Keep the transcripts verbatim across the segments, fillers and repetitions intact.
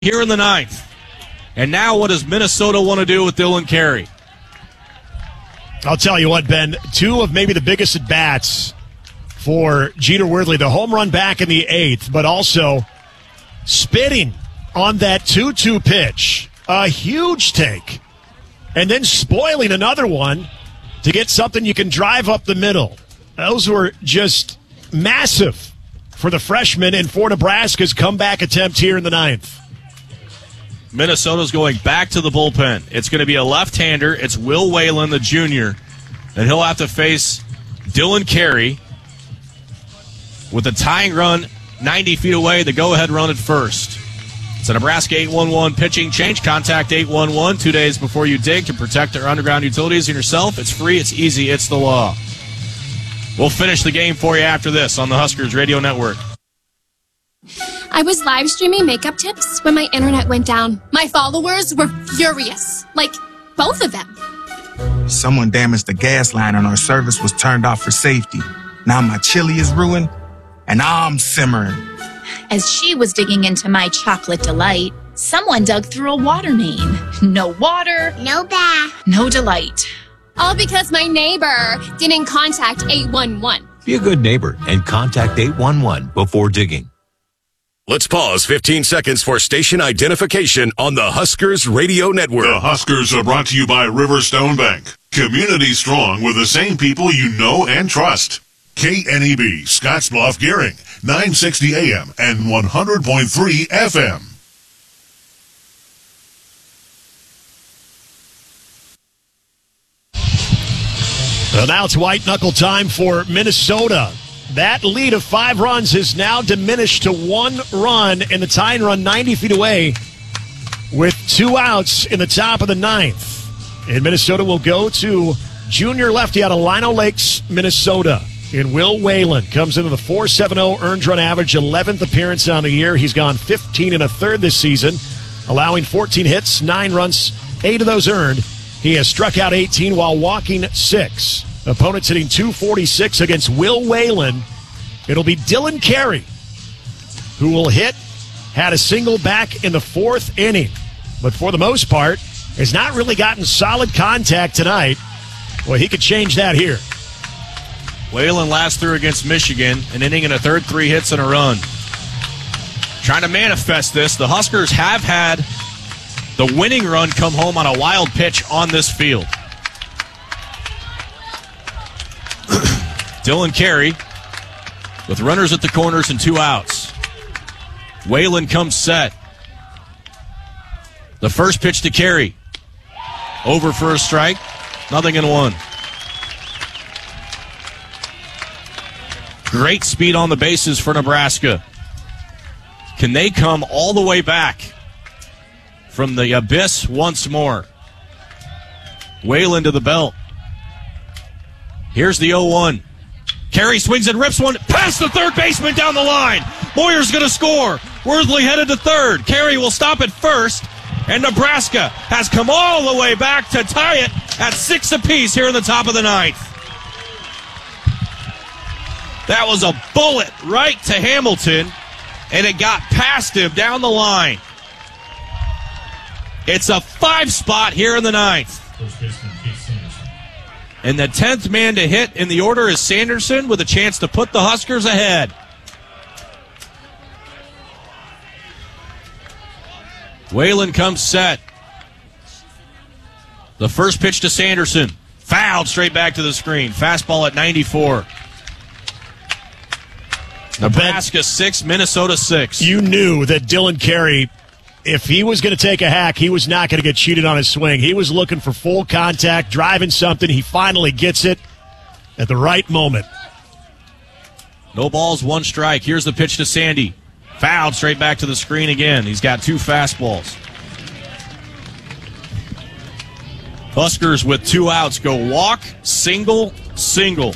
here in the ninth. And now what does Minnesota want to do with Dylan Carey? I'll tell you what, Ben, two of maybe the biggest at-bats for Jeter Worthley. The home run back in the eighth, but also spitting on that two two pitch. A huge take. And then spoiling another one to get something you can drive up the middle. Those were just massive for the freshman and for Nebraska's comeback attempt here in the ninth. Minnesota's going back to the bullpen. It's going to be a left-hander. It's Will Whalen, the junior, and he'll have to face Dylan Carey with a tying run ninety feet away, the go-ahead run at first. It's a Nebraska eight one one pitching change. Contact eight one one two days before you dig to protect our underground utilities and yourself. It's free, it's easy, it's the law. We'll finish the game for you after this on the Huskers Radio Network. I was live streaming makeup tips when my internet went down. My followers were furious. Like, both of them. Someone damaged the gas line and our service was turned off for safety. Now my chili is ruined and I'm simmering. As she was digging into my chocolate delight, someone dug through a water main. No water, No bath. no delight. All because my neighbor didn't contact eight one one. Be a good neighbor and contact eight one one before digging. Let's pause fifteen seconds for station identification on the Huskers Radio Network. The Huskers are brought to you by Riverstone Bank. Community strong with the same people you know and trust. K N E B, Scottsbluff, Gearing, nine sixty A M and one hundred point three F M. Well, now it's white knuckle time for Minnesota. That lead of five runs has now diminished to one run, and the tying run ninety feet away with two outs in the top of the ninth. And Minnesota will go to junior lefty out of Lino Lakes, Minnesota. And Will Whalen comes into the four seven oh earned run average, eleventh appearance on the year. He's gone fifteen and a third this season, allowing fourteen hits, nine runs, eight of those earned. He has struck out eighteen while walking six. Opponents hitting two forty-six against Will Whalen. It'll be Dylan Carey who will hit. Had a single back in the fourth inning, but for the most part has not really gotten solid contact tonight. Well, he could change that here. Whalen last through against Michigan, an inning and a third, three hits and a run. Trying to manifest this, the Huskers have had the winning run come home on a wild pitch on this field. Dylan Carey with runners at the corners and two outs. Whalen comes set. The first pitch to Carey. Over for a strike. Nothing in one. Great speed on the bases for Nebraska. Can they come all the way back from the abyss once more? Whalen to the belt. Here's the oh one. Carey swings and rips one past the third baseman down the line. Moyer's going to score. Worthley headed to third. Carey will stop at first. And Nebraska has come all the way back to tie it at six apiece here in the top of the ninth. That was a bullet right to Hamilton, and it got past him down the line. It's a five spot here in the ninth. And the tenth man to hit in the order is Sanderson with a chance to put the Huskers ahead. Whalen comes set. The first pitch to Sanderson. Fouled straight back to the screen. Fastball at ninety-four. Nebraska six, Minnesota six. You knew that Dylan Carey, if he was going to take a hack, he was not going to get cheated on his swing. He was looking for full contact, driving something. He finally gets it at the right moment. No balls, one strike. Here's the pitch to Sandy. Fouled straight back to the screen again. He's got two fastballs. Huskers with two outs go walk, single, single.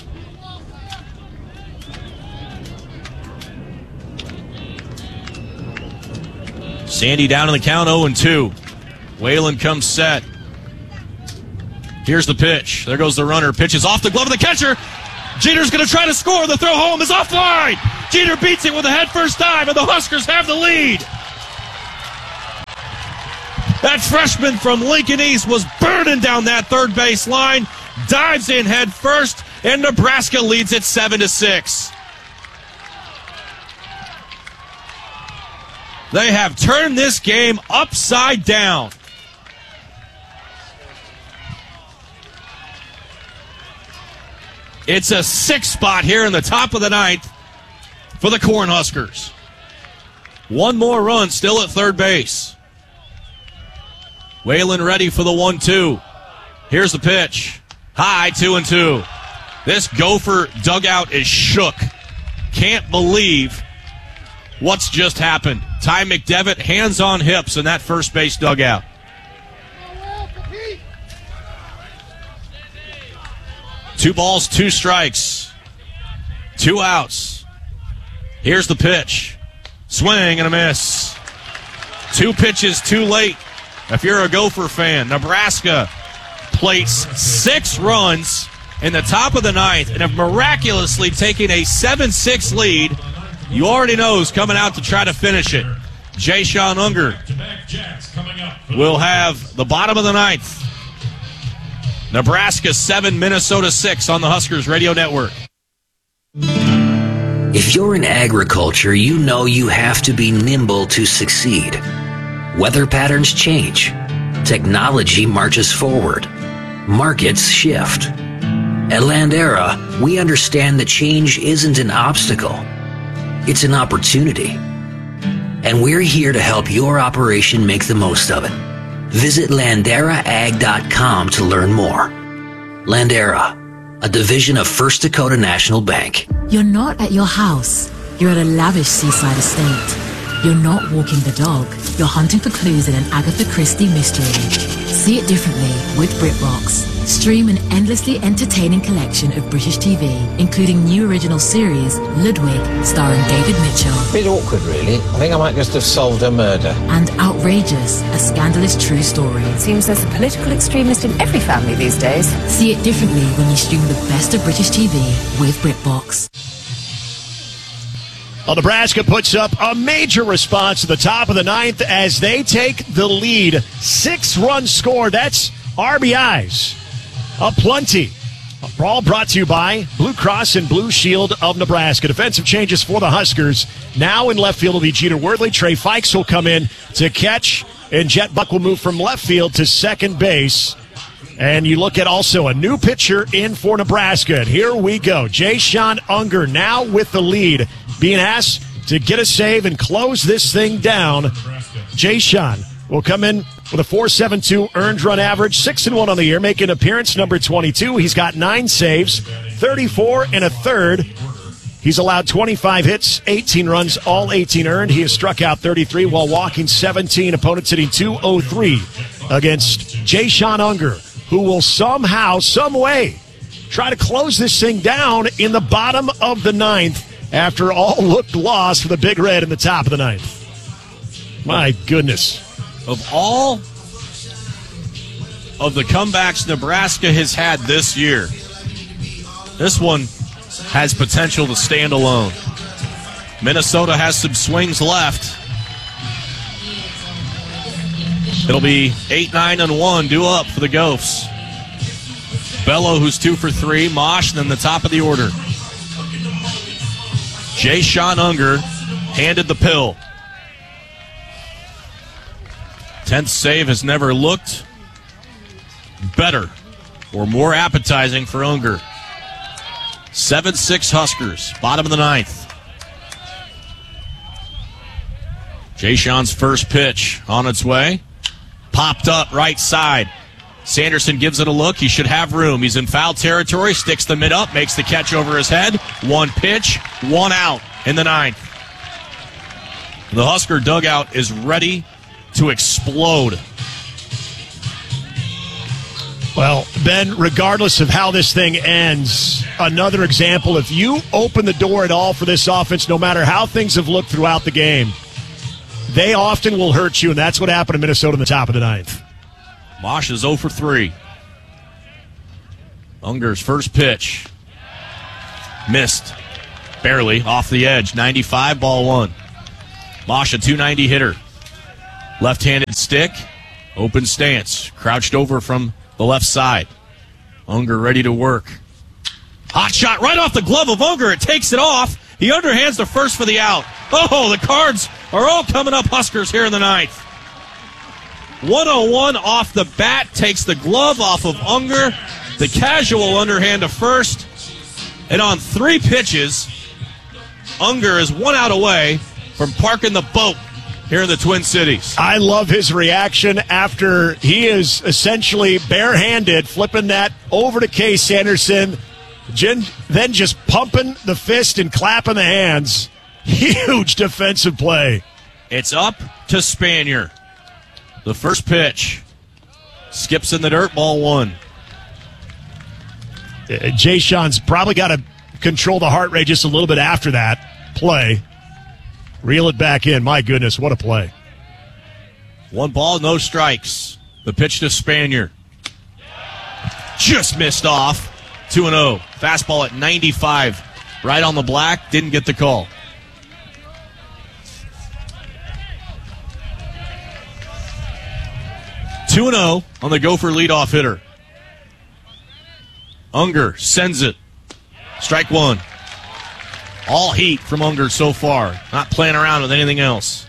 Sandy down in the count, oh and two. Whalen comes set. Here's the pitch. There goes the runner. Pitch is off the glove of the catcher. Jeter's going to try to score. The throw home is offline. Jeter beats it with a head first dive, and the Huskers have the lead. That freshman from Lincoln East was burning down that third base line, dives in head first, and Nebraska leads it seven to six. They have turned this game upside down. It's a six spot here in the top of the ninth for the Cornhuskers. One more run still at third base. Whalen ready for the one two. Here's the pitch. High, two and two. This Gopher dugout is shook. Can't believe what's just happened. Ty McDevitt, hands on hips in that first base dugout. Two balls, two strikes. Two outs. Here's the pitch. Swing and a miss. Two pitches too late. If you're a Gopher fan, Nebraska plates six runs in the top of the ninth and have miraculously taken a seven six lead. You already know who's coming out to try to finish it. Jay-Sean Unger will have the bottom of the ninth. Nebraska seven, Minnesota six on the Huskers Radio Network. If you're in agriculture, you know you have to be nimble to succeed. Weather patterns change. Technology marches forward. Markets shift. At Landera, we understand that change isn't an obstacle. It's an opportunity. And we're here to help your operation make the most of it. Visit Landera Ag dot com to learn more. Landera, a division of First Dakota National Bank. You're not at your house. You're at a lavish seaside estate. You're not walking the dog. You're hunting for clues in an Agatha Christie mystery. See it differently with BritBox. Stream an endlessly entertaining collection of British T V, including new original series, Ludwig, starring David Mitchell. Bit awkward, really. I think I might just have solved a murder. And Outrageous, a scandalous true story. Seems there's a political extremist in every family these days. See it differently when you stream the best of British T V with BritBox. Well, Nebraska puts up a major response at the top of the ninth as they take the lead. Six-run score. That's R B Is. Aplenty. All brought to you by Blue Cross and Blue Shield of Nebraska. Defensive changes for the Huskers. Now in left field will be Jeter Wordley. Trey Fikes will come in to catch, and Jet Buck will move from left field to second base. And you look at also a new pitcher in for Nebraska. And here we go. Jay-Sean Unger now with the lead, being asked to get a save and close this thing down. Jay-Sean will come in with a four point seven two earned run average, six and one on the year, making appearance number twenty-two. He's got nine saves, thirty-four and a third. He's allowed twenty-five hits, eighteen runs, all eighteen earned. He has struck out thirty-three while walking seventeen. Opponents hitting two oh three against Jay-Sean Unger, who will somehow, some way, try to close this thing down in the bottom of the ninth after all looked lost for the Big Red in the top of the ninth. My goodness. Of all of the comebacks Nebraska has had this year, this one has potential to stand alone. Minnesota has some swings left. It'll be eight, nine, and one due up for the Gophs. Bello, who's two for three. Mosh, then the top of the order. Jay-Sean Unger handed the pill. Tenth save has never looked better or more appetizing for Unger. seven six Huskers, bottom of the ninth. Jay-Sean's first pitch on its way. Popped up right side. Sanderson gives it a look. He should have room. He's in foul territory. Sticks the mid up. Makes the catch over his head. One pitch. One out in the ninth. The Husker dugout is ready to explode. Well, Ben, regardless of how this thing ends, another example, if you open the door at all for this offense, no matter how things have looked throughout the game, they often will hurt you, and that's what happened to Minnesota in the top of the ninth. Mosh is oh for three. Unger's first pitch. Missed. Barely. Off the edge. ninety-five, ball one. Mosh, a two ninety hitter. Left-handed stick. Open stance. Crouched over from the left side. Unger ready to work. Hot shot right off the glove of Unger. It takes it off. He underhands the first for the out. Oh, the Cards are all coming up Huskers here in the ninth. one oh one off the bat. Takes the glove off of Unger. The casual underhand to first. And on three pitches, Unger is one out away from parking the boat here in the Twin Cities. I love his reaction after he is essentially barehanded, flipping that over to Case Sanderson, then just pumping the fist and clapping the hands. Huge defensive play. It's up to Spanier. The first pitch. Skips in the dirt, ball one. Uh, Jay Sean's probably got to control the heart rate just a little bit after that play. Reel it back in. My goodness, what a play. One ball, no strikes. The pitch to Spanier. Just missed off. two and oh. Fastball at ninety-five. Right on the black. Didn't get the call. two and oh on the Gopher leadoff hitter. Unger sends it. Strike one. All heat from Unger so far. Not playing around with anything else.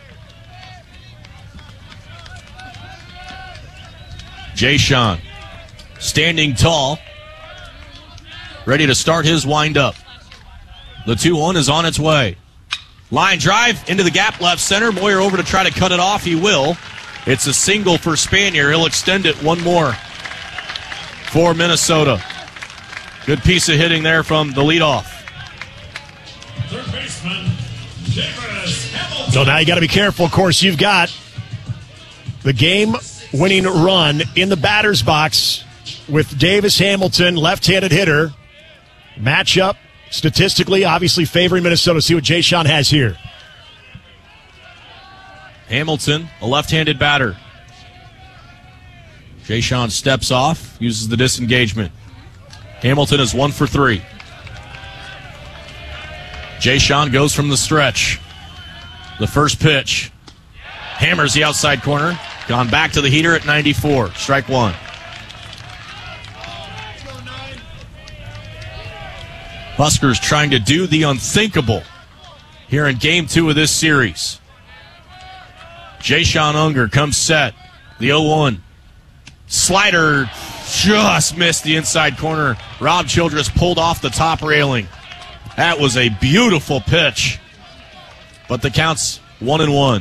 Jay Sean standing tall. Ready to start his windup. The two one is on its way. Line drive into the gap left center. Moyer over to try to cut it off. He will. It's a single for Spanier. He'll extend it one more for Minnesota. Good piece of hitting there from the leadoff. Third baseman, Davis Hamilton. So now you got to be careful. Of course, you've got the game-winning run in the batter's box with Davis Hamilton, left-handed hitter. Matchup, statistically, obviously favoring Minnesota. See what Jay Sean has here. Hamilton, a left-handed batter. Jay Sean steps off, uses the disengagement. Hamilton is one for three. Jay Sean goes from the stretch. The first pitch. Hammers the outside corner. Gone back to the heater at ninety-four. Strike one. Huskers trying to do the unthinkable here in game two of this series. Jay Sean Unger comes set. The oh one. Slider just missed the inside corner. Rob Childress pulled off the top railing. That was a beautiful pitch. But the count's one and one.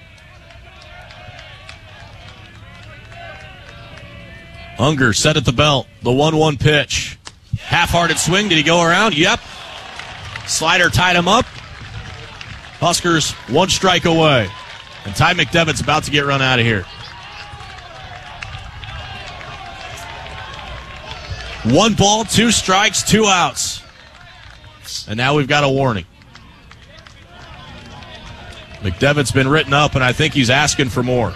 Unger set at the belt. The one one pitch. Half-hearted swing. Did he go around? Yep. Slider tied him up. Huskers one strike away. And Ty McDevitt's about to get run out of here. One ball, two strikes, two outs. And now we've got a warning. McDevitt's been written up, and I think he's asking for more.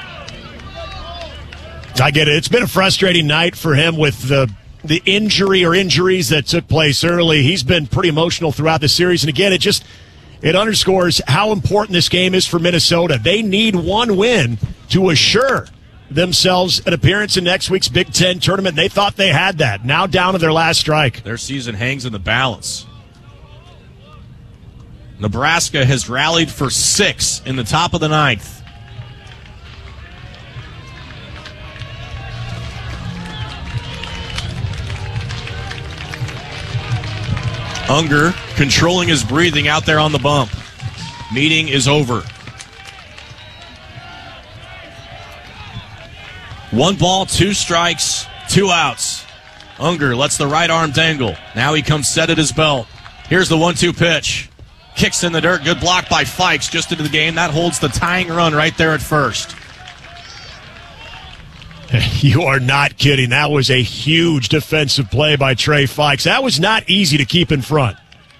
I get it. It's been a frustrating night for him with the the injury or injuries that took place early. He's been pretty emotional throughout the series. And again, it just it underscores how important this game is for Minnesota. They need one win to assure themselves an appearance in next week's Big Ten tournament. They thought they had that. Now down to their last strike. Their season hangs in the balance. Nebraska has rallied for six in the top of the ninth. Unger controlling his breathing out there on the bump. Meeting is over. One ball, two strikes, two outs. Unger lets the right arm dangle. Now he comes set at his belt. Here's the one two pitch. Kicks in the dirt. Good block by Fikes just into the game. That holds the tying run right there at first. You are not kidding. That was a huge defensive play by Trey Fikes. That was not easy to keep in front.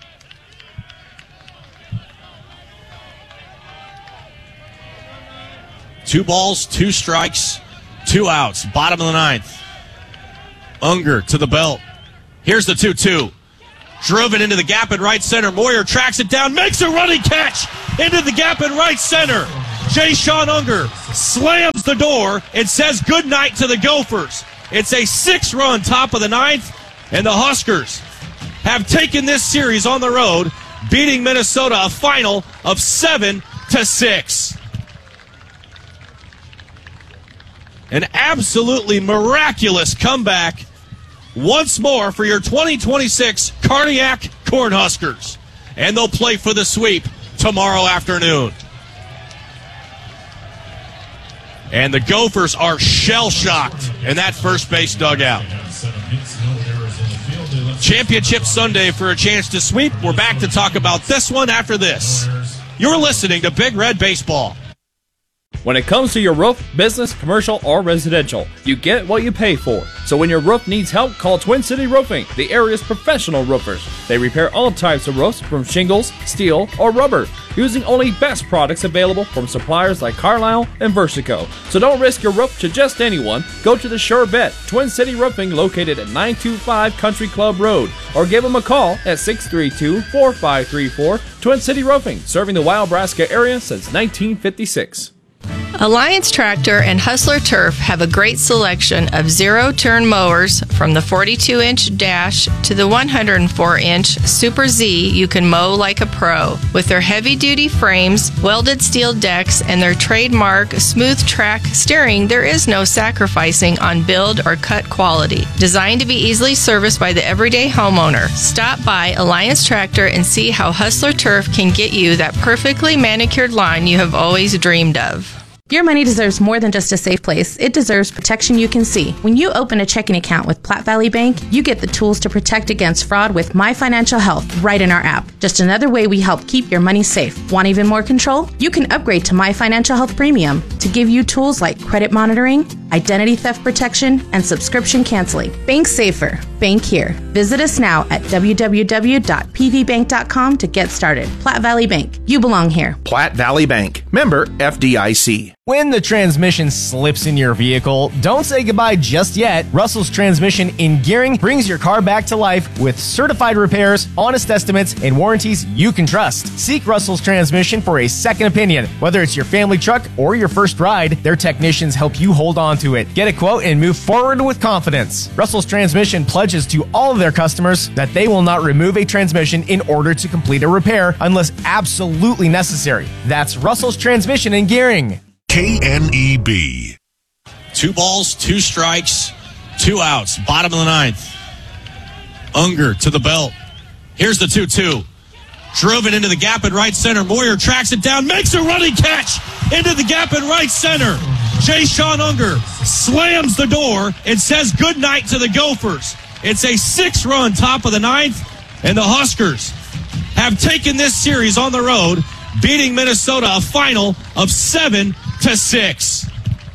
Two balls, two strikes, two outs. Bottom of the ninth. Unger to the belt. Here's the two two. Drove it into the gap in right center. Moyer tracks it down, makes a running catch into the gap in right center. Jay Sean Unger slams the door and says goodnight to the Gophers. It's a six-run top of the ninth, and the Huskers have taken this series on the road, beating Minnesota a final of seven to six. An absolutely miraculous comeback once more for your twenty twenty-six Cardiac Cornhuskers. And they'll play for the sweep tomorrow afternoon. And the Gophers are shell-shocked in that first base dugout. Championship Sunday for a chance to sweep. We're back to talk about this one after this. You're listening to Big Red Baseball. When it comes to your roof, business, commercial, or residential, you get what you pay for. So when your roof needs help, call Twin City Roofing, the area's professional roofers. They repair all types of roofs from shingles, steel, or rubber, using only best products available from suppliers like Carlisle and Versico. So don't risk your roof to just anyone. Go to the Sure Bet, Twin City Roofing, located at nine two five Country Club Road, or give them a call at six three two, four five three four. Twin City Roofing, serving the Wyobraska area since nineteen fifty-six. Alliance Tractor and Hustler Turf have a great selection of zero-turn mowers from the forty-two inch Dash to the one hundred four inch Super Z. You can mow like a pro. With their heavy-duty frames, welded steel decks, and their trademark smooth track steering, there is no sacrificing on build or cut quality. Designed to be easily serviced by the everyday homeowner. Stop by Alliance Tractor and see how Hustler Turf can get you that perfectly manicured lawn you have always dreamed of. Your money deserves more than just a safe place. It deserves protection you can see. When you open a checking account with Platte Valley Bank, you get the tools to protect against fraud with My Financial Health right in our app. Just another way we help keep your money safe. Want even more control? You can upgrade to My Financial Health Premium to give you tools like credit monitoring, identity theft protection, and subscription canceling. Bank safer. Bank here. Visit us now at w w w dot p v bank dot com to get started. Platte Valley Bank. You belong here. Platte Valley Bank. Member F D I C. When the transmission slips in your vehicle, don't say goodbye just yet. Russell's Transmission in Gearing brings your car back to life with certified repairs, honest estimates, and warranties you can trust. Seek Russell's Transmission for a second opinion. Whether it's your family truck or your first ride, their technicians help you hold on to it. Get a quote and move forward with confidence. Russell's Transmission pledges to all of their customers that they will not remove a transmission in order to complete a repair unless absolutely necessary. That's Russell's Transmission in Gearing. K N E B. Two balls, two strikes, two outs. Bottom of the ninth. Unger to the belt. Here's the two two. Drove it into the gap in right center. Moyer tracks it down, makes a running catch into the gap in right center. Jay Sean Unger slams the door and says goodnight to the Gophers. It's a six-run top of the ninth, and the Huskers have taken this series on the road, beating Minnesota a final of seven to six.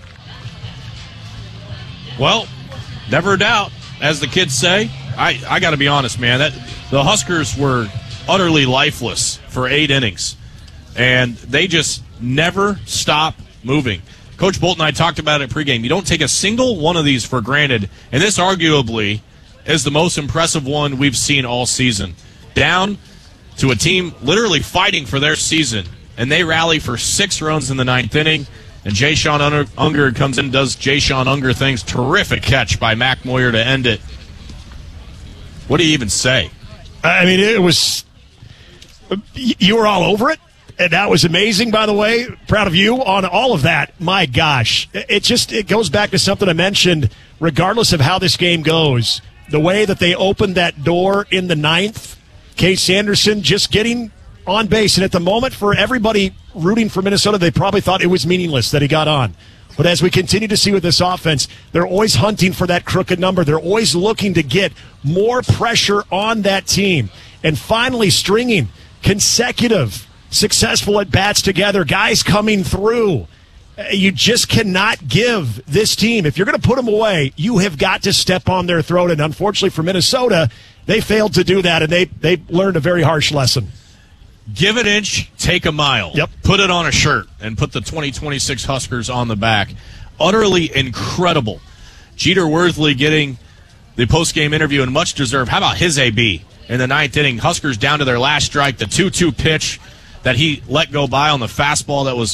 Well, never a doubt, as the kids say. I, I got to be honest, man. That the Huskers were utterly lifeless for eight innings, and they just never stop moving. Coach Bolt and I talked about it pregame. You don't take a single one of these for granted, and this arguably is the most impressive one we've seen all season. Down to a team literally fighting for their season, and they rally for six runs in the ninth inning, and Jay Sean Unger comes in and does Jay Sean Unger things. Terrific catch by Mac Moyer to end it. What do you even say? I mean, it was – you were all over it, and that was amazing, by the way. Proud of you on all of that. My gosh. It just it goes back to something I mentioned, regardless of how this game goes. The way that they opened that door in the ninth, Case Sanderson just getting on base. And at the moment, for everybody rooting for Minnesota, they probably thought it was meaningless that he got on. But as we continue to see with this offense, they're always hunting for that crooked number. They're always looking to get more pressure on that team. And finally stringing consecutive successful at-bats together, guys coming through. You just cannot give this team, if you're going to put them away, you have got to step on their throat. And unfortunately for Minnesota, they failed to do that, and they, they learned a very harsh lesson. Give an inch, take a mile. Yep. Put it on a shirt and put the twenty twenty-six Huskers on the back. Utterly incredible. Jeter Worthley getting the post-game interview, and much deserved. How about his A B in the ninth inning? Huskers down to their last strike. The two two pitch that he let go by on the fastball that was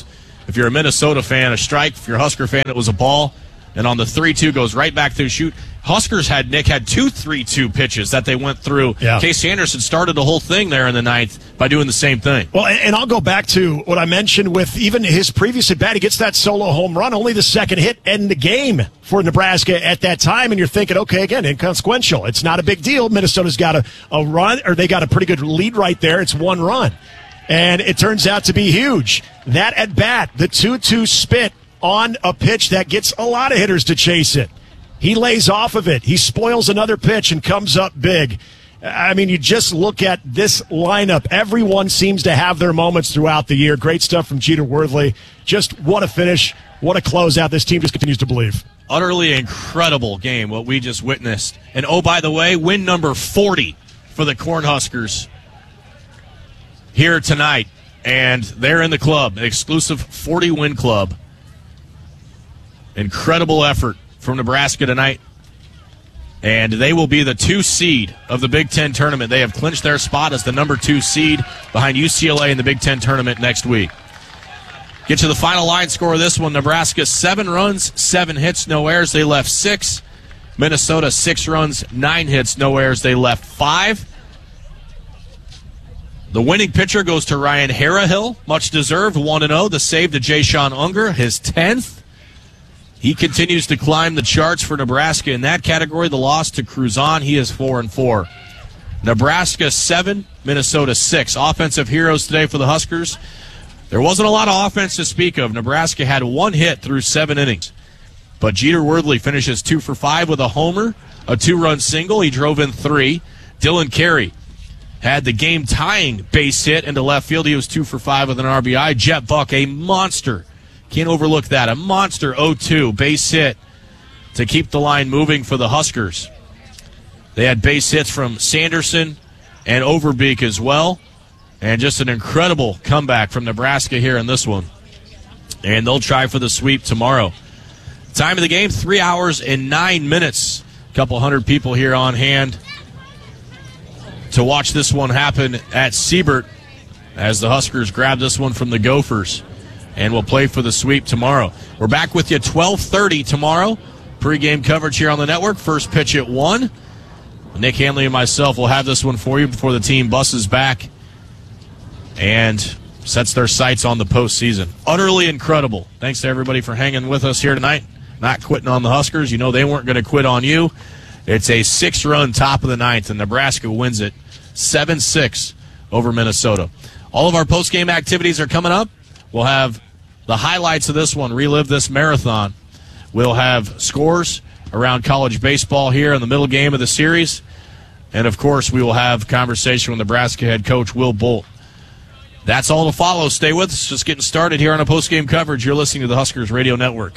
If you're a Minnesota fan, a strike. If you're a Husker fan, it was a ball. And on the three two, goes right back through shoot. Huskers had, Nick, had two three two pitches that they went through. Yeah. Casey Anderson started the whole thing there in the ninth by doing the same thing. Well, and, and I'll go back to what I mentioned with even his previous at-bat. He gets that solo home run, only the second hit in the game for Nebraska at that time. And you're thinking, okay, again, inconsequential. It's not a big deal. Minnesota's got a, a run, or they got a pretty good lead right there. It's one run. And it turns out to be huge. That at-bat, the two two spit, on a pitch that gets a lot of hitters to chase it. He lays off of it. He spoils another pitch and comes up big. I mean, you just look at this lineup. Everyone seems to have their moments throughout the year. Great stuff from Jeter Worthley. Just what a finish. What a closeout. This team just continues to believe. Utterly incredible game, what we just witnessed. And, oh, by the way, win number forty for the Cornhuskers here tonight. And they're in the club, an exclusive forty-win club. Incredible effort from Nebraska tonight. And they will be the two seed of the Big Ten tournament. They have clinched their spot as the number two seed behind U C L A in the Big Ten tournament next week. Get to the final line score of this one. Nebraska, seven runs, seven hits, no errors. They left six. Minnesota, six runs, nine hits, no errors. They left five. The winning pitcher goes to Ryan Harahill. Much deserved, one and oh. The save to Jay-Sean Unger, his tenth. He continues to climb the charts for Nebraska in that category. The loss to Cruzan, he is four and four. Nebraska seven, Minnesota six. Offensive heroes today for the Huskers. There wasn't a lot of offense to speak of. Nebraska had one hit through seven innings. But Jeter Worthley finishes two for five with a homer, a two-run single. He drove in three. Dylan Carey had the game-tying base hit into left field. He was two for five with an R B I. Jet Buck, a monster. Can't overlook that. A monster oh two base hit to keep the line moving for the Huskers. They had base hits from Sanderson and Overbeek as well. And just an incredible comeback from Nebraska here in this one. And they'll try for the sweep tomorrow. Time of the game, three hours and nine minutes. A couple hundred people here on hand to watch this one happen at Siebert as the Huskers grab this one from the Gophers. And we'll play for the sweep tomorrow. We're back with you twelve thirty tomorrow. Pre-game coverage here on the network. First pitch at one. Nick Hanley and myself will have this one for you before the team buses back and sets their sights on the postseason. Utterly incredible. Thanks to everybody for hanging with us here tonight. Not quitting on the Huskers. You know they weren't going to quit on you. It's a six-run top of the ninth, and Nebraska wins it seven six over Minnesota. All of our post-game activities are coming up. We'll have the highlights of this one, relive this marathon. We'll have scores around college baseball here in the middle game of the series. And, of course, we will have conversation with Nebraska head coach Will Bolt. That's all to follow. Stay with us. Just getting started here on a post-game coverage. You're listening to the Huskers Radio Network.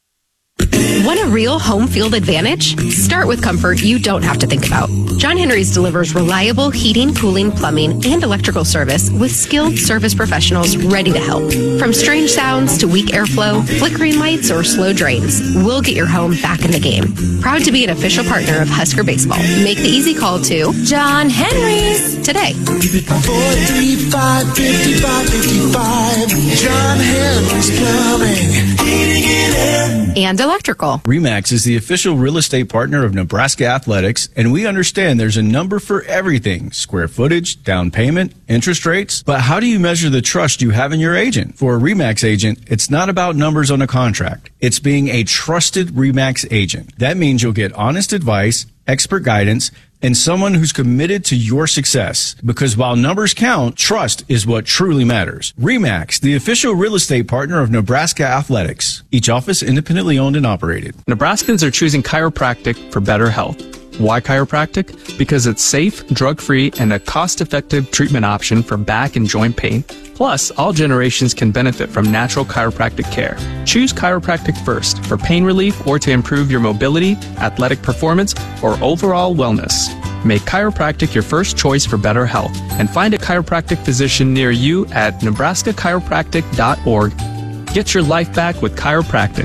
Want a real home field advantage? Start with comfort you don't have to think about. John Henry's delivers reliable heating, cooling, plumbing, and electrical service with skilled service professionals ready to help. From strange sounds to weak airflow, flickering lights, or slow drains, we'll get your home back in the game. Proud to be an official partner of Husker Baseball. Make the easy call to John Henry's today. four three five, five five five five. John Henry's Plumbing, Heating and Air. And electrical. RE/MAX is the official real estate partner of Nebraska Athletics, and we understand there's a number for everything: square footage, down payment, interest rates. But how do you measure the trust you have in your agent? For a RE/MAX agent, it's not about numbers on a contract. It's being a trusted RE/MAX agent. That means you'll get honest advice, expert guidance, and someone who's committed to your success. Because while numbers count, trust is what truly matters. RE/MAX, the official real estate partner of Nebraska Athletics. Each office independently owned and operated. Nebraskans are choosing chiropractic for better health. Why chiropractic? Because it's safe, drug-free, and a cost-effective treatment option for back and joint pain. Plus, all generations can benefit from natural chiropractic care. Choose chiropractic first for pain relief or to improve your mobility, athletic performance, or overall wellness. Make chiropractic your first choice for better health and find a chiropractic physician near you at nebraska chiropractic dot org. Get your life back with chiropractic.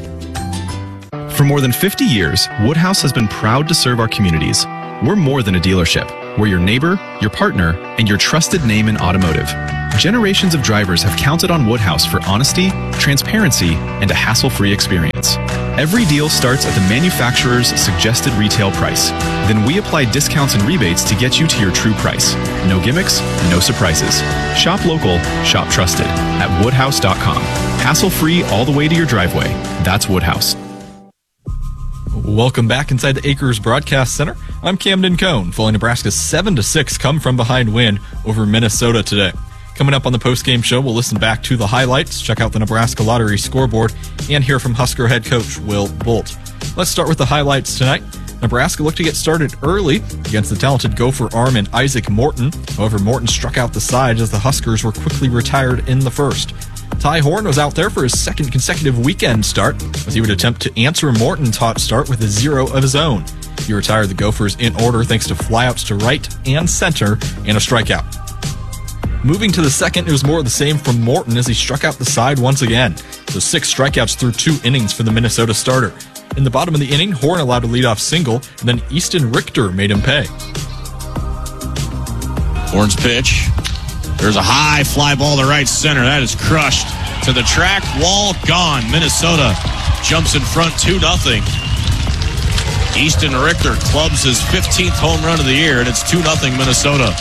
For more than fifty years, Woodhouse has been proud to serve our communities. We're more than a dealership. We're your neighbor, your partner, and your trusted name in automotive. Generations of drivers have counted on Woodhouse for honesty, transparency, and a hassle-free experience. Every deal starts at the manufacturer's suggested retail price. Then we apply discounts and rebates to get you to your true price. No gimmicks, no surprises. Shop local, shop trusted at woodhouse dot com. Hassle-free all the way to your driveway. That's Woodhouse. Welcome back inside the Acres Broadcast Center. I'm Camden Cohn, following Nebraska's seven to six come from behind win over Minnesota today. Coming up on the postgame show, we'll listen back to the highlights, check out the Nebraska Lottery scoreboard, and hear from Husker head coach Will Bolt. Let's start with the highlights tonight. Nebraska looked to get started early against the talented Gopher arm in Isaac Morton. However, Morton struck out the side as the Huskers were quickly retired in the first. Ty Horn was out there for his second consecutive weekend start as he would attempt to answer Morton's hot start with a zero of his own. He retired the Gophers in order thanks to flyouts to right and center and a strikeout. Moving to the second, it was more of the same from Morton as he struck out the side once again. So six strikeouts through two innings for the Minnesota starter. In the bottom of the inning, Horn allowed a leadoff single, and then Easton Richter made him pay. Horn's pitch. There's a high fly ball to right center. That is crushed to the track wall. Gone. Minnesota jumps in front two nothing. Easton Richter clubs his fifteenth home run of the year, and it's two nothing Minnesota.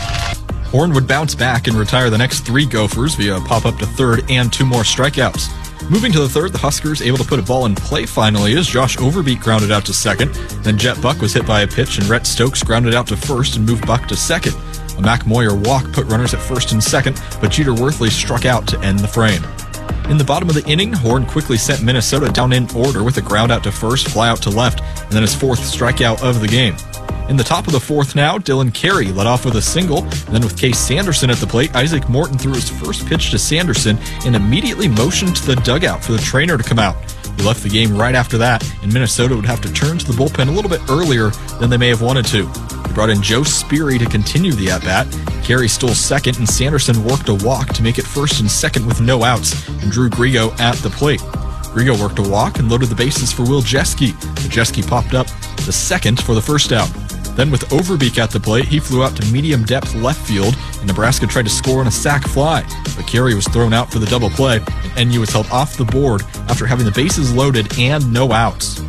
Horn would bounce back and retire the next three Gophers via a pop-up to third and two more strikeouts. Moving to the third, the Huskers able to put a ball in play finally as Josh Overbeek grounded out to second. Then Jet Buck was hit by a pitch and Rhett Stokes grounded out to first and moved Buck to second. A Mac Moyer walk put runners at first and second, but Jeter Worthley struck out to end the frame. In the bottom of the inning, Horn quickly sent Minnesota down in order with a ground out to first, fly out to left, and then his fourth strikeout of the game. In the top of the fourth now, Dylan Carey led off with a single, and then with Case Sanderson at the plate, Isaac Morton threw his first pitch to Sanderson and immediately motioned to the dugout for the trainer to come out. He left the game right after that, and Minnesota would have to turn to the bullpen a little bit earlier than they may have wanted to. They brought in Joe Speary to continue the at-bat. Carey stole second, and Sanderson worked a walk to make it first and second with no outs, and Drew Grigo at the plate. Grigo worked a walk and loaded the bases for Will Jeske, but Jeske popped up the second for the first out. Then with Overbeek at the plate, he flew out to medium-depth left field, and Nebraska tried to score on a sac fly, but Carey was thrown out for the double play, and N U was held off the board after having the bases loaded and no outs.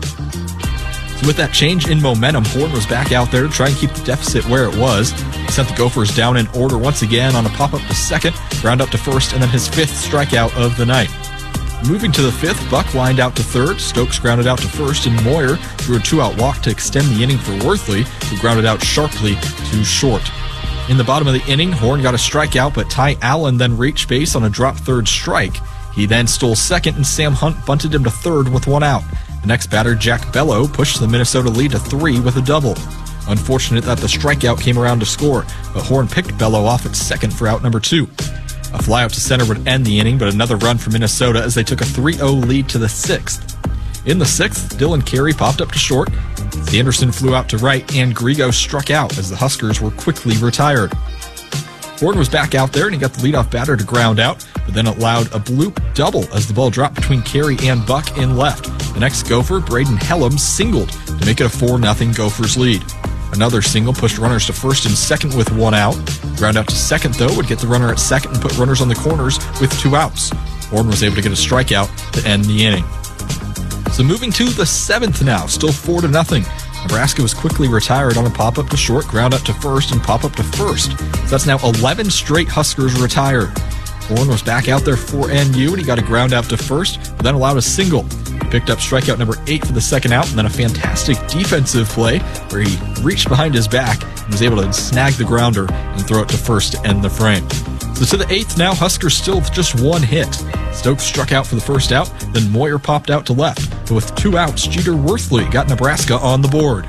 So with that change in momentum, Horn was back out there to try and keep the deficit where it was. He sent the Gophers down in order once again on a pop-up to second, ground up to first, and then his fifth strikeout of the night. Moving to the fifth, Buck lined out to third, Stokes grounded out to first, and Moyer threw a two-out walk to extend the inning for Worthley, who grounded out sharply to short. In the bottom of the inning, Horn got a strikeout, but Ty Allen then reached base on a drop third strike. He then stole second, and Sam Hunt bunted him to third with one out. The next batter, Jack Bello, pushed the Minnesota lead to three with a double. Unfortunate that the strikeout came around to score, but Horn picked Bello off at second for out number two. A fly out to center would end the inning, but another run for Minnesota as they took a three oh lead to the sixth. In the sixth, Dylan Carey popped up to short, Sanderson flew out to right, and Grigo struck out as the Huskers were quickly retired. Horn was back out there, and he got the leadoff batter to ground out, but then allowed a bloop double as the ball dropped between Carey and Buck in left. The next Gopher, Braden Hellam, singled to make it a four nothing Gophers lead. Another single pushed runners to first and second with one out. Ground out to second, though, would get the runner at second and put runners on the corners with two outs. Horn was able to get a strikeout to end the inning. So moving to the seventh now, still four to nothing. Nebraska was quickly retired on a pop-up to short, ground up to first, and pop-up to first. So that's now eleven straight Huskers retired. Horn was back out there for N U, and he got a ground out to first, but then allowed a single. He picked up strikeout number eight for the second out, and then a fantastic defensive play where he reached behind his back and was able to snag the grounder and throw it to first to end the frame. So to the eighth now, Huskers still with just one hit. Stokes struck out for the first out, then Moyer popped out to left. But with two outs, Jeter Worthley got Nebraska on the board.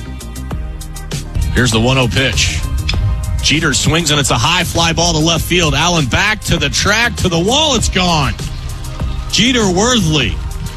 Here's the one oh pitch. Jeter swings, and it's a high fly ball to left field. Allen back to the track, to the wall, it's gone. Jeter Worthley,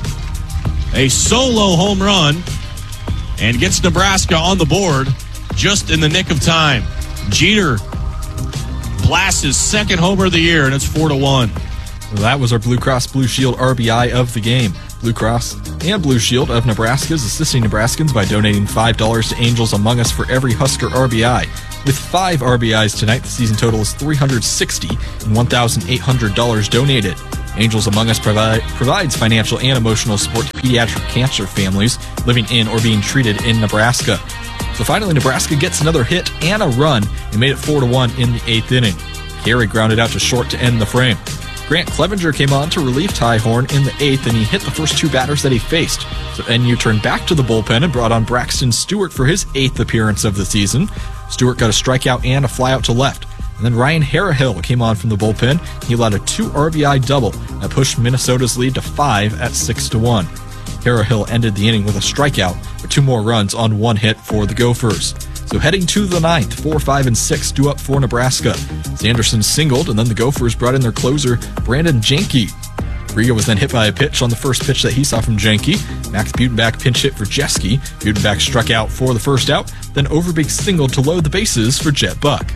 a solo home run, and gets Nebraska on the board just in the nick of time. Jeter blasts his second homer of the year, and it's four to one. Well, that was our Blue Cross Blue Shield R B I of the game. Blue Cross and Blue Shield of Nebraska is assisting Nebraskans by donating five dollars to Angels Among Us for every Husker R B I. With five R B Is tonight, the season total is three hundred sixty and one thousand eight hundred dollars donated. Angels Among Us provide, provides financial and emotional support to pediatric cancer families living in or being treated in Nebraska. So finally, Nebraska gets another hit and a run and made it four to one in the eighth inning. Carey grounded out to short to end the frame. Grant Clevenger came on to relieve Ty Horn in the eighth, and he hit the first two batters that he faced. So N U turned back to the bullpen and brought on Braxton Stewart for his eighth appearance of the season. Stewart got a strikeout and a flyout to left. And then Ryan Harahill came on from the bullpen. He allowed a two R B I double that pushed Minnesota's lead to five at six to one. Harahill ended the inning with a strikeout with two more runs on one hit for the Gophers. So heading to the ninth, four, five, and six due up for Nebraska. Sanderson singled, and then the Gophers brought in their closer, Brandon Janke. Riga was then hit by a pitch on the first pitch that he saw from Janke. Max Butenbach pinch hit for Jeske. Butenbach struck out for the first out. Then Overbeek singled to load the bases for Jet Buck.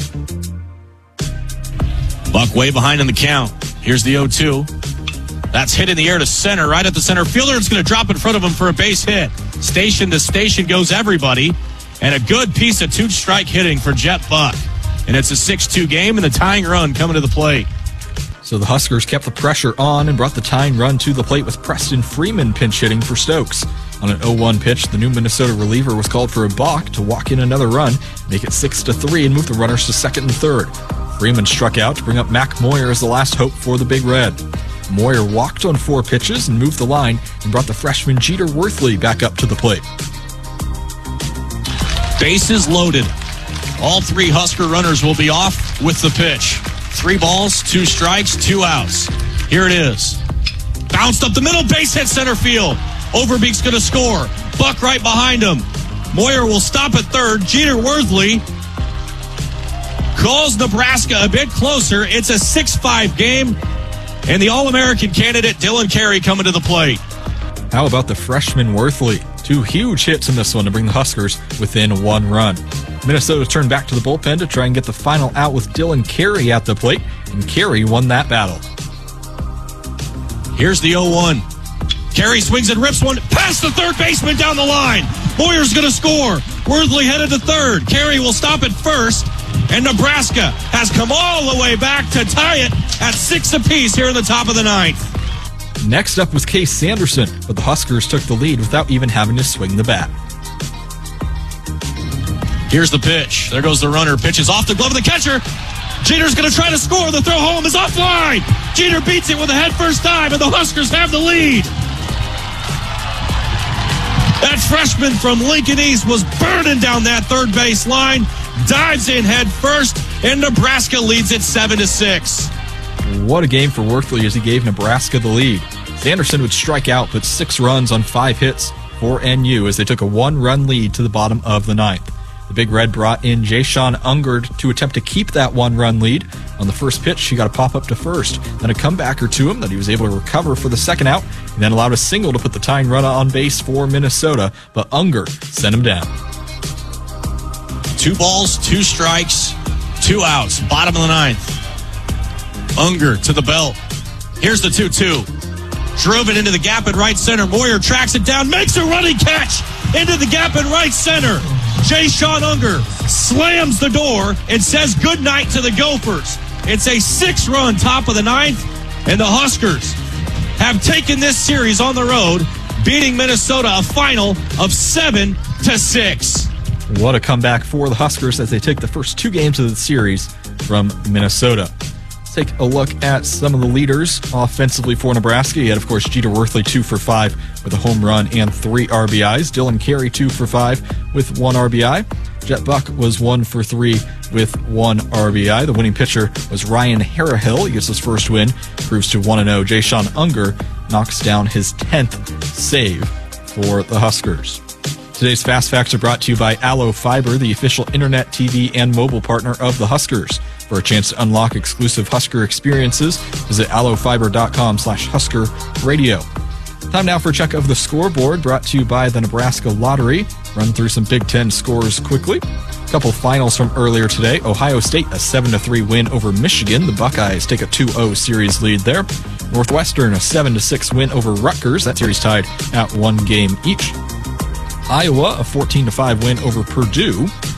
Buck way behind in the count. Here's the oh two. That's hit in the air to center, right at the center fielder. It's going to drop in front of him for a base hit. Station to station goes everybody. And a good piece of two-strike hitting for Jet Buck. And it's a six two game and the tying run coming to the plate. So the Huskers kept the pressure on and brought the tying run to the plate with Preston Freeman pinch hitting for Stokes. On an oh one pitch, the new Minnesota reliever was called for a balk to walk in another run, make it six to three, and move the runners to second and third. Freeman struck out to bring up Mac Moyer as the last hope for the Big Red. Moyer walked on four pitches and moved the line and brought the freshman Jeter Worthley back up to the plate. Bases loaded. All three Husker runners will be off with the pitch. Three balls, two strikes, two outs. Here it is. Bounced up the middle, base hit center field. Overbeek's going to score. Buck right behind him. Moyer will stop at third. Jeter Worthley calls Nebraska a bit closer. It's a six five game. And the All-American candidate, Dylan Carey, coming to the plate. How about the freshman Worthley? Two huge hits in this one to bring the Huskers within one run. Minnesota turned back to the bullpen to try and get the final out with Dylan Carey at the plate, and Carey won that battle. Here's the oh one. Carey swings and rips one past the third baseman down the line. Moyer's going to score. Worthley headed to third. Carey will stop at first, and Nebraska has come all the way back to tie it at six apiece here in the top of the ninth. Next up was Case Sanderson, but the Huskers took the lead without even having to swing the bat. Here's the pitch. There goes the runner. Pitches off the glove of the catcher. Jeter's going to try to score. The throw home is offline. Jeter beats it with a head first dive, and the Huskers have the lead. That freshman from Lincoln East was burning down that third base line. Dives in head first, and Nebraska leads it seven to six. What a game for Worthley as he gave Nebraska the lead. Sanderson would strike out, but six runs on five hits for N U as they took a one-run lead to the bottom of the ninth. The Big Red brought in Jayshon Ungard to attempt to keep that one-run lead. On the first pitch, he got a pop-up to first, then a comebacker to him that he was able to recover for the second out, and then allowed a single to put the tying run on base for Minnesota, but Ungard sent him down. Two balls, two strikes, two outs, bottom of the ninth. Ungard to the belt. Here's the two two. Drove it into the gap in right center. Moyer tracks it down, makes a running catch into the gap in right center. Jayshon Ungard slams the door and says goodnight to the Gophers. It's a six-run top of the ninth, and the Huskers have taken this series on the road, beating Minnesota a final of seven to six. What a comeback for the Huskers as they take the first two games of the series from Minnesota. Let's take a look at some of the leaders offensively for Nebraska. You had, of course, Jeter Worthley two for five with a home run and three R B Is. Dylan Carey two for five with one R B I. Jet Buck was one for three with one R B I. The winning pitcher was Ryan Harahill. He gets his first win, proves to one and oh. Jayshon Ungard knocks down his tenth save for the Huskers. Today's Fast Facts are brought to you by Allo Fiber, the official internet, T V, and mobile partner of the Huskers. For a chance to unlock exclusive Husker experiences, visit allofiber.com slash Husker Radio. Time now for a check of the scoreboard, brought to you by the Nebraska Lottery. Run through some Big Ten scores quickly. A couple finals from earlier today. Ohio State, a seven to three win over Michigan. The Buckeyes take a two oh series lead there. Northwestern, a seven to six win over Rutgers. That series tied at one game each. Iowa, a fourteen to five win over Purdue, as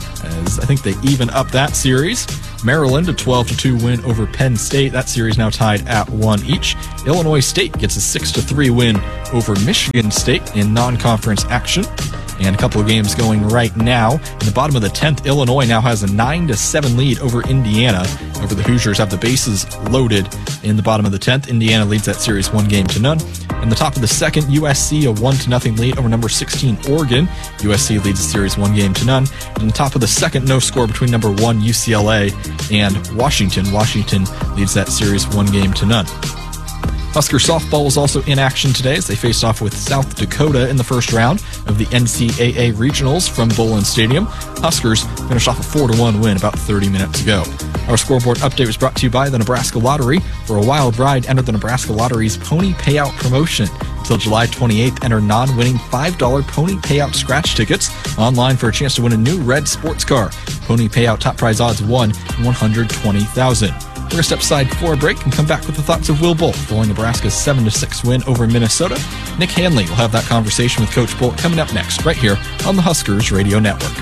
as I think they even up that series. Maryland, a twelve to two win over Penn State. That series now tied at one each. Illinois State gets a six to three win over Michigan State in non-conference action. And a couple of games going right now. In the bottom of the tenth, Illinois now has a nine to seven lead over Indiana. Over the Hoosiers have the bases loaded in the bottom of the tenth. Indiana leads that series one game to none. In the top of the second, U S C a one to nothing lead over number sixteen Oregon. U S C leads the series one game to none. In the top of the second, no score between number one U C L A and Washington. Washington leads that series one game to none. Husker softball is also in action today as they face off with South Dakota in the first round of the N C double A Regionals from Bowlin Stadium. Huskers finished off a four to one win about thirty minutes ago. Our scoreboard update was brought to you by the Nebraska Lottery. For a wild ride, enter the Nebraska Lottery's Pony Payout promotion. Until July twenty-eighth, enter non-winning five dollar Pony Payout scratch tickets online for a chance to win a new red sports car. Pony Payout top prize odds one in one hundred twenty thousand. We're going to step aside for a break and come back with the thoughts of Will Bolt following Nebraska's seven to six win over Minnesota. Nick Hanley will have that conversation with Coach Bolt coming up next, right here on the Huskers Radio Network.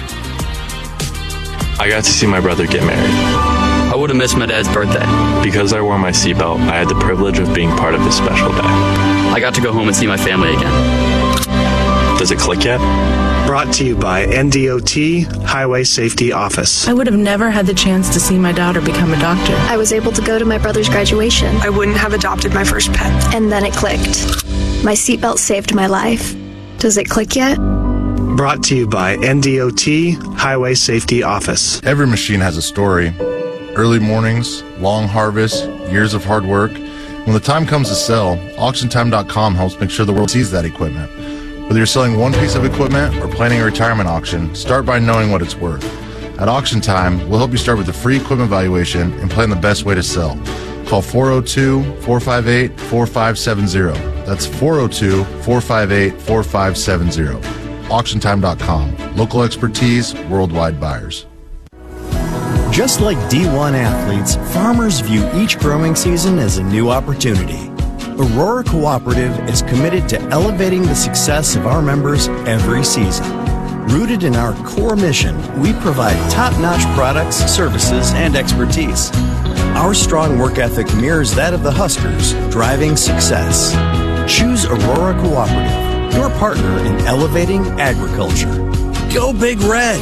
I got to see my brother get married. I would have missed my dad's birthday. Because I wore my seatbelt, I had the privilege of being part of his special day. I got to go home and see my family again. Does it click yet? Brought to you by N D O T Highway Safety Office. I would have never had the chance to see my daughter become a doctor. I was able to go to my brother's graduation. I wouldn't have adopted my first pet. And then it clicked. My seatbelt saved my life. Does it click yet? Brought to you by N D O T Highway Safety Office. Every machine has a story. Early mornings, long harvests, years of hard work. When the time comes to sell, auction time dot com helps make sure the world sees that equipment. Whether you're selling one piece of equipment or planning a retirement auction, start by knowing what it's worth. At Auction Time, we'll help you start with a free equipment valuation and plan the best way to sell. Call four oh two, four five eight, four five seven zero. That's four oh two, four five eight, four five seven zero. auction time dot com. Local expertise, worldwide buyers. Just like D one athletes, farmers view each growing season as a new opportunity. Aurora Cooperative is committed to elevating the success of our members every season. Rooted in our core mission, we provide top-notch products, services, and expertise. Our strong work ethic mirrors that of the Huskers, driving success. Choose Aurora Cooperative, your partner in elevating agriculture. Go Big Red!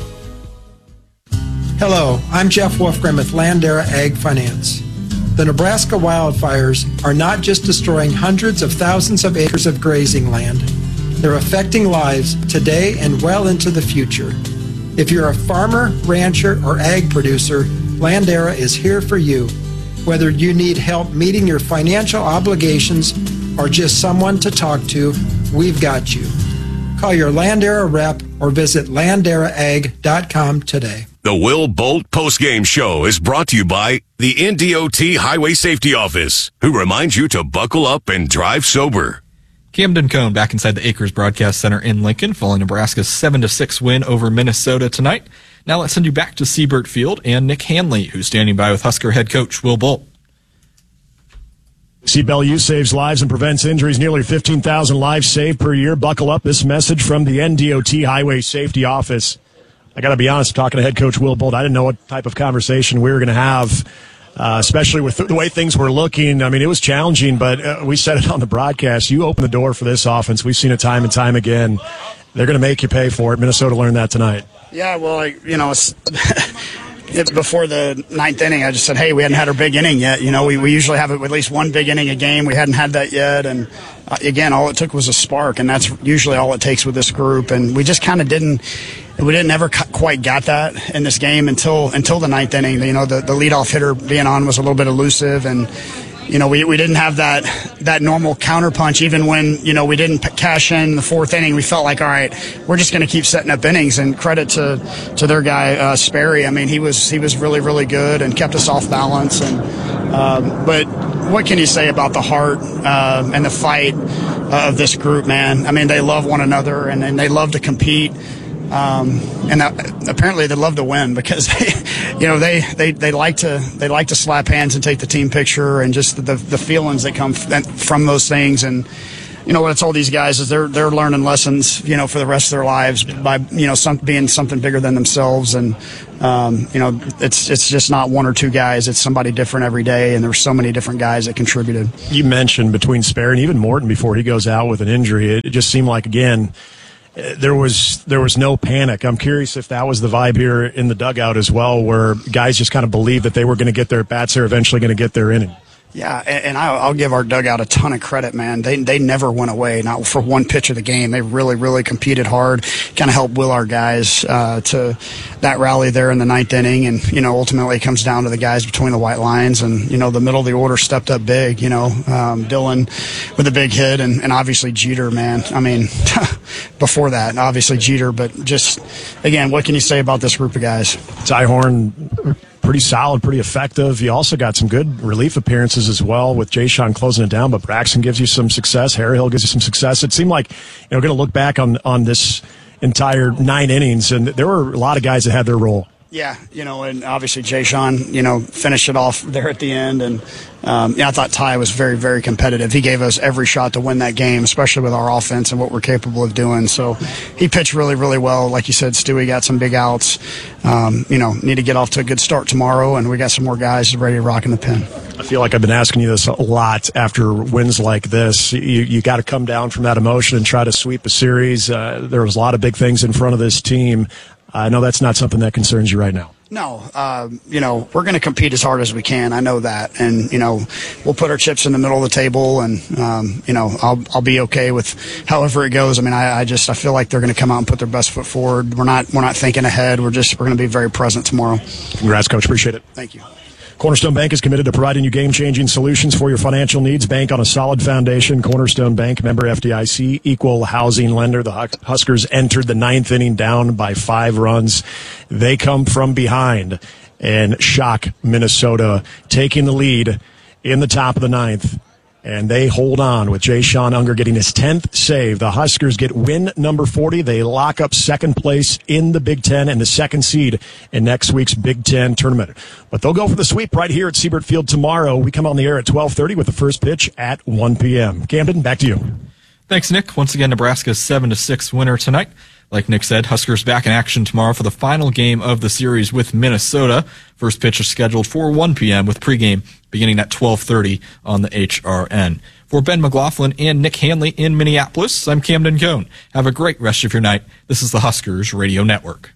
Hello, I'm Jeff Wolfgram with Landera Ag Finance. The Nebraska wildfires are not just destroying hundreds of thousands of acres of grazing land. They're affecting lives today and well into the future. If you're a farmer, rancher, or ag producer, Landera is here for you. Whether you need help meeting your financial obligations or just someone to talk to, we've got you. Call your Landera rep or visit landera ag dot com today. The Will Bolt postgame show is brought to you by the N D O T Highway Safety Office, who reminds you to buckle up and drive sober. Camden Cohn back inside the Acres Broadcast Center in Lincoln, following Nebraska's seven to six win over Minnesota tonight. Now let's send you back to Siebert Field and Nick Hanley, who's standing by with Husker head coach Will Bolt. Seatbelt use saves lives and prevents injuries. Nearly fifteen thousand lives saved per year. Buckle up. This message from the N D O T Highway Safety Office. I got to be honest, talking to head coach Will Bolt, I didn't know what type of conversation we were going to have, uh, especially with the way things were looking. I mean, it was challenging, but uh, we said it on the broadcast. You open the door for this offense. We've seen it time and time again. They're going to make you pay for it. Minnesota learned that tonight. Yeah, well, I, you know, it's, it's before the ninth inning. I just said, hey, we hadn't had our big inning yet. You know, we, we usually have at least one big inning a game. We hadn't had that yet. And, uh, again, all it took was a spark, and that's usually all it takes with this group. And we just kind of didn't – we didn't ever quite got that in this game until until the ninth inning. You know, the, the leadoff hitter being on was a little bit elusive, and you know, we, we didn't have that that normal counterpunch. Even when, you know, we didn't cash in the fourth inning, we felt like, all right, we're just going to keep setting up innings. And credit to to their guy uh, Sperry. I mean, he was he was really really good and kept us off balance. And um, but what can you say about the heart uh, and the fight uh, of this group, man? I mean, they love one another and, and they love to compete. Um, and that, apparently they love to win because they, you know, they, they, they like to they like to slap hands and take the team picture and just the the feelings that come from those things. And you know, what I told these guys is they're they're learning lessons, you know, for the rest of their lives by, you know, some, being something bigger than themselves. And, um, you know, it's it's just not one or two guys. It's somebody different every day, and there's so many different guys that contributed. You mentioned between Spare and even Morton before he goes out with an injury, it just seemed like, again, there was there was no panic. I'm curious if that was the vibe here in the dugout as well, where guys just kind of believed that they were going to get their bats, they're eventually going to get their inning. Yeah, and, and I'll, I'll give our dugout a ton of credit, man. They they never went away, not for one pitch of the game. They really, really competed hard, kind of helped will our guys uh, to that rally there in the ninth inning. And, you know, ultimately it comes down to the guys between the white lines. And, you know, the middle of the order stepped up big, you know, um, Dylan with a big hit, and, and obviously Jeter, man. I mean, before that, obviously Jeter. But just, again, what can you say about this group of guys? Ty Horn, pretty solid, pretty effective. You also got some good relief appearances as well with Jay Sean closing it down, but Braxton gives you some success. Harry Hill gives you some success. It seemed like, you know, we're going to look back on, on this entire nine innings, and there were a lot of guys that had their role. Yeah, you know, and obviously Jay Sean, you know, finished it off there at the end. And, um, yeah, I thought Ty was very, very competitive. He gave us every shot to win that game, especially with our offense and what we're capable of doing. So he pitched really, really well. Like you said, Stewie got some big outs. Um, you know, need to get off to a good start tomorrow, and we got some more guys ready to rock in the pen. I feel like I've been asking you this a lot after wins like this. You, you got to come down from that emotion and try to sweep a series. Uh, there was a lot of big things in front of this team. I know that's not something that concerns you right now. No, uh, you know, we're going to compete as hard as we can. I know that. And, you know, we'll put our chips in the middle of the table, and, um, you know, I'll I'll be okay with however it goes. I mean, I, I just I feel like they're going to come out and put their best foot forward. We're not we're not thinking ahead. We're just we're going to be very present tomorrow. Congrats, Coach. Appreciate it. Thank you. Cornerstone Bank is committed to providing you game-changing solutions for your financial needs. Bank on a solid foundation. Cornerstone Bank, member F D I C, equal housing lender. The Huskers entered the ninth inning down by five runs. They come from behind and shock Minnesota, taking the lead in the top of the ninth. And they hold on with Jay Sean Unger getting his tenth save. The Huskers get win number forty. They lock up second place in the Big Ten and the second seed in next week's Big Ten tournament. But they'll go for the sweep right here at Siebert Field tomorrow. We come on the air at twelve thirty with the first pitch at one p.m. Camden, back to you. Thanks, Nick. Once again, Nebraska's seven to six winner tonight. Like Nick said, Huskers back in action tomorrow for the final game of the series with Minnesota. First pitch is scheduled for one p.m. with pregame beginning at twelve thirty on the H R N. For Ben McLaughlin and Nick Hanley in Minneapolis, I'm Camden Cohn. Have a great rest of your night. This is the Huskers Radio Network.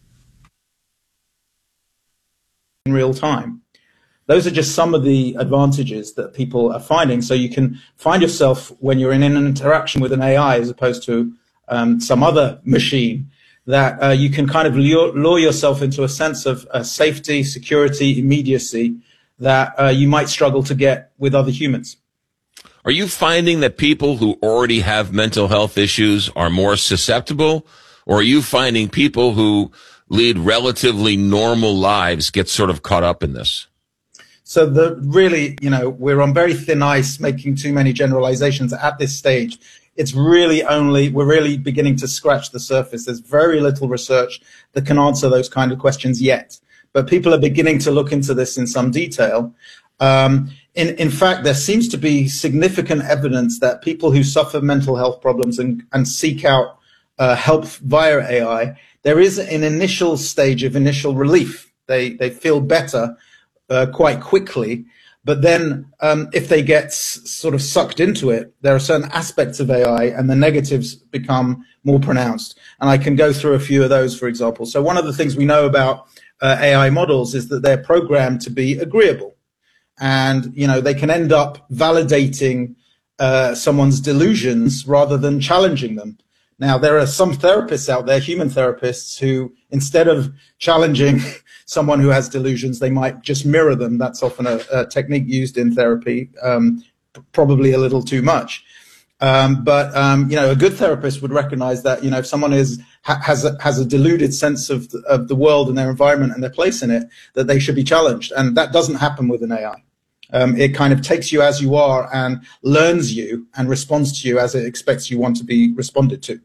In real time. Those are just some of the advantages that people are finding. So you can find yourself when you're in an interaction with an A I as opposed to um, some other machine, that uh, you can kind of lure, lure yourself into a sense of uh, safety, security, immediacy that uh, you might struggle to get with other humans. Are you finding that people who already have mental health issues are more susceptible, or are you finding people who lead relatively normal lives get sort of caught up in this? So the really, you know, we're on very thin ice making too many generalizations at this stage. It's really only, we're really beginning to scratch the surface. There's very little research that can answer those kind of questions yet. But people are beginning to look into this in some detail. Um, in, in fact, there seems to be significant evidence that people who suffer mental health problems and, and seek out uh, help via A I, there is an initial stage of initial relief. They, they feel better uh, quite quickly. But then um, if they get s- sort of sucked into it, there are certain aspects of A I and the negatives become more pronounced. And I can go through a few of those, for example. So one of the things we know about uh, A I models is that they're programmed to be agreeable. And, you know, they can end up validating uh, someone's delusions rather than challenging them. Now, there are some therapists out there, human therapists, who instead of challenging someone who has delusions, they might just mirror them. That's often a, a technique used in therapy, um, probably a little too much. Um, but, um, you know, a good therapist would recognize that, you know, if someone is, ha- has a, has a deluded sense of the, of the world and their environment and their place in it, that they should be challenged. And that doesn't happen with an A I. Um, it kind of takes you as you are and learns you and responds to you as it expects you want to be responded to.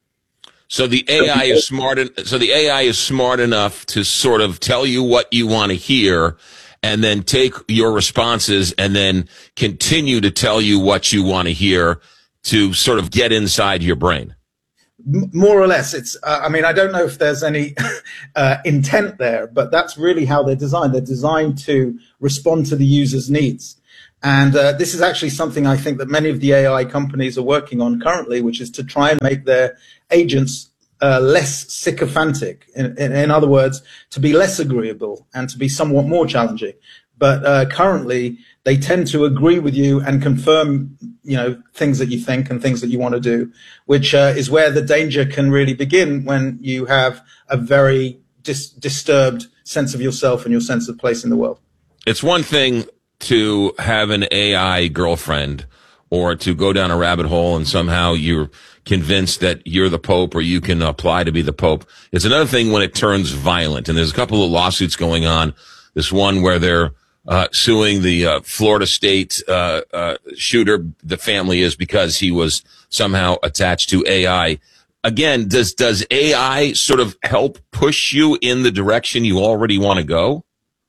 So the A I is smart. En- so the A I is smart enough to sort of tell you what you want to hear, and then take your responses and then continue to tell you what you want to hear to sort of get inside your brain. More or less. It's, uh, I mean, I don't know if there's any uh, intent there, but that's really how they're designed. They're designed to respond to the user's needs. And uh, this is actually something I think that many of the A I companies are working on currently, which is to try and make their agents uh, less sycophantic. In, in, in other words, to be less agreeable and to be somewhat more challenging. But uh, currently, they tend to agree with you and confirm, you know, things that you think and things that you want to do, which uh, is where the danger can really begin when you have a very dis- disturbed sense of yourself and your sense of place in the world. It's one thing to have an A I girlfriend or to go down a rabbit hole and somehow you're convinced that you're the Pope or you can apply to be the Pope. It's another thing when it turns violent. And there's a couple of lawsuits going on. This one where they're uh, suing the uh, Florida State uh, uh, shooter, the family is, because he was somehow attached to A I. Again, does does A I sort of help push you in the direction you already want to go?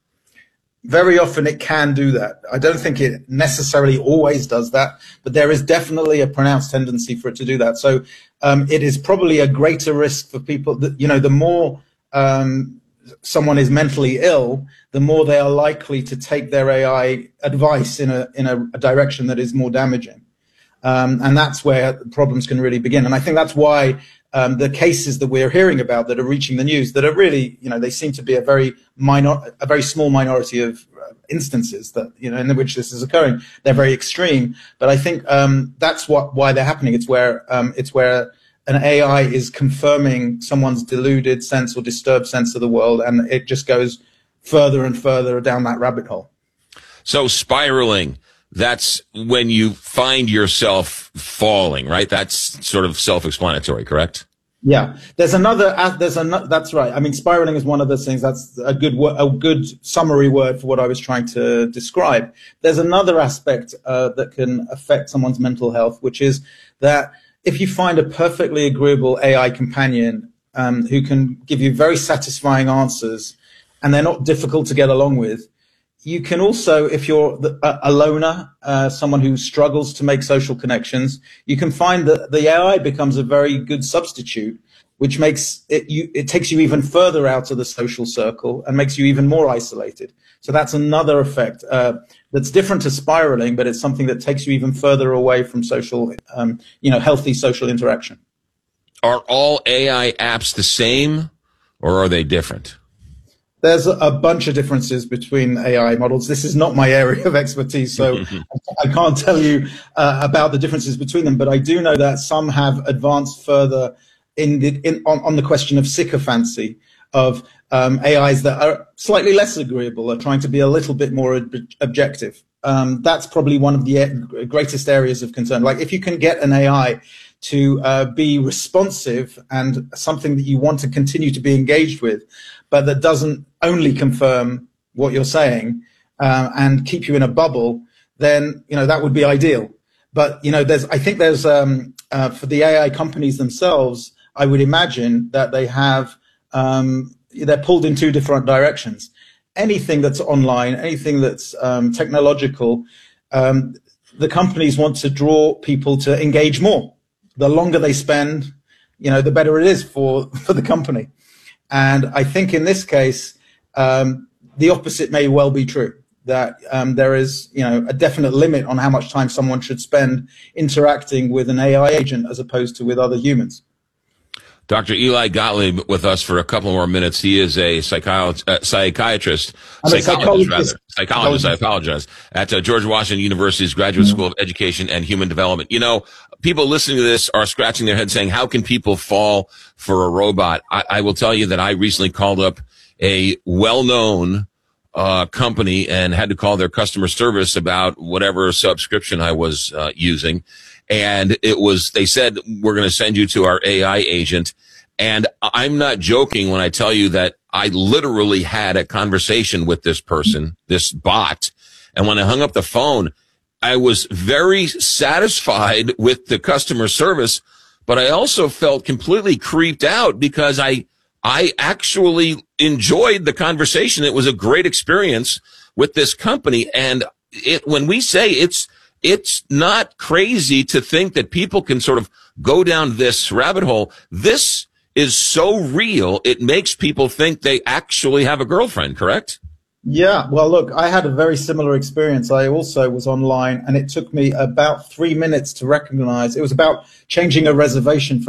Very often it can do that. I don't think it necessarily always does that, but there is definitely a pronounced tendency for it to do that. So um, it is probably a greater risk for people that, you know, the more um, someone is mentally ill, the more they are likely to take their A I advice in a in a, a direction that is more damaging. Um, and that's where problems can really begin. And I think that's why um, the cases that we're hearing about that are reaching the news, that are really, you know, they seem to be a very minor, a very small minority of uh, instances that, you know, in which this is occurring. They're very extreme, but I think um, that's what why they're happening. It's where um, it's where an A I is confirming someone's deluded sense or disturbed sense of the world, and it just goes further and further down that rabbit hole. So spiraling. That's when you find yourself falling, right? That's sort of self-explanatory, correct? Yeah. There's another, uh, there's another, that's right. I mean, spiraling is one of those things. That's a good, a good summary word for what I was trying to describe. There's another aspect uh, that can affect someone's mental health, which is that if you find a perfectly agreeable A I companion um, who can give you very satisfying answers and they're not difficult to get along with, you can also, if you're a loner, uh, someone who struggles to make social connections, you can find that the A I becomes a very good substitute, which makes it, you, it takes you even further out of the social circle and makes you even more isolated. So that's another effect uh, that's different to spiraling, but it's something that takes you even further away from social, um, you know, healthy social interaction. Are all A I apps the same, or are they different? There's a bunch of differences between A I models. This is not my area of expertise, so I can't tell you uh, about the differences between them. But I do know that some have advanced further in the, in, on, on the question of sycophancy, of um, A Is that are slightly less agreeable, are trying to be a little bit more ob- objective. Um, that's probably one of the greatest areas of concern. Like if you can get an A I to uh, be responsive and something that you want to continue to be engaged with, but that doesn't only confirm what you're saying uh, and keep you in a bubble, then, you know, that would be ideal. But, you know, there's, I think there's, um, uh, for the A I companies themselves, I would imagine that they have, um, they're pulled in two different directions. Anything that's online, anything that's um, technological, um, the companies want to draw people to engage more. The longer they spend, you know, the better it is for, for the company. And I think in this case, um, the opposite may well be true, that um, there is, you know, a definite limit on how much time someone should spend interacting with an A I agent as opposed to with other humans. Doctor Eli Gottlieb with us for a couple more minutes. He is a psychiatrist, uh, psychiatrist, psychologist, psychologist, rather, psychologist, I apologize, at uh, George Washington University's Graduate mm-hmm. School of Education and Human Development. You know, people listening to this are scratching their head saying, how can people fall for a robot? I, I will tell you that I recently called up a well-known uh company and had to call their customer service about whatever subscription I was uh, using. And it was, they said, we're going to send you to our A I agent. And I'm not joking when I tell you that I literally had a conversation with this person, this bot. And when I hung up the phone, I was very satisfied with the customer service, but I also felt completely creeped out because I, I actually enjoyed the conversation. It was a great experience with this company. And it, when we say it's, it's not crazy to think that people can sort of go down this rabbit hole. This is so real, it makes people think they actually have a girlfriend, correct? Yeah, well, look, I had a very similar experience. I also was online, and it took me about three minutes to recognize. It was about changing a reservation for